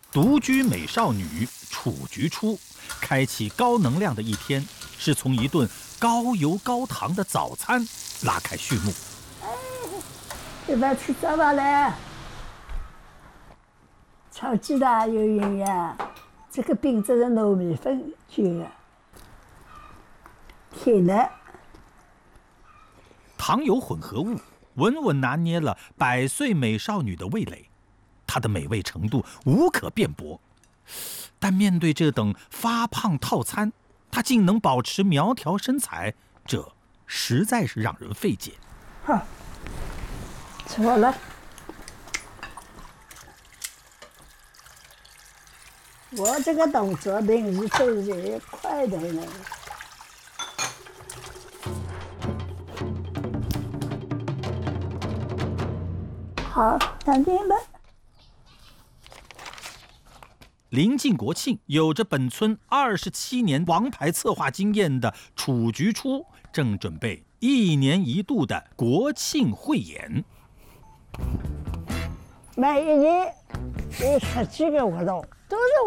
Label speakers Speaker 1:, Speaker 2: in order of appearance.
Speaker 1: 独居美少女楚菊初，开启高能量的一天，是从一顿高油高糖的早餐拉开序幕。
Speaker 2: 要不要吃早饭嘞？炒鸡蛋有营养，这个饼这是糯米粉卷的，甜的。
Speaker 1: 糖油混合物稳稳拿捏了100岁美少女的味蕾，她的美味程度无可辩驳。但面对这等发胖套餐，她竟能保持苗条身材，这实在是让人费解。
Speaker 2: 好，吃好了。我这个动作平时做是快的呢。好，当点吧。
Speaker 1: 临近国庆，有着本村27年王牌策划经验的楚菊初，正准备1年1度的国庆汇演。
Speaker 2: 每一年有10几个活动，都是